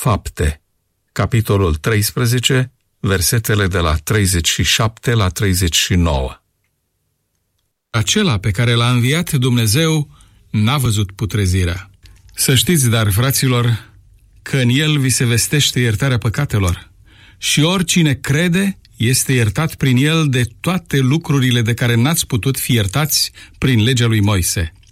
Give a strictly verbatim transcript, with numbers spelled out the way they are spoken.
Fapte, capitolul treisprezece, versetele de la treizeci și șapte la treizeci și nouă. Acela pe care l-a înviat Dumnezeu n-a văzut putrezirea. Să știți, dar, fraților, că în el vi se vestește iertarea păcatelor și oricine crede este iertat prin el de toate lucrurile de care n-ați putut fi iertați prin legea lui Moise.